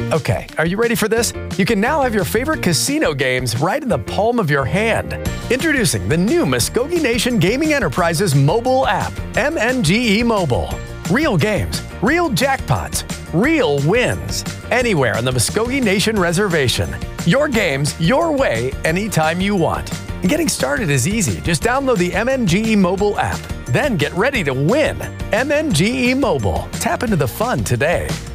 Okay, are you ready for this? You can now have your favorite casino games right in the palm of your hand. Introducing the new Muskogee Nation Gaming Enterprises mobile app, MNGE Mobile. Real games, real jackpots, real wins. Anywhere on the Muskogee Nation Reservation. Your games, your way, anytime you want. And getting started is easy. Just download the MNGE Mobile app. Then get ready to win. MNGE Mobile. Tap into the fun today.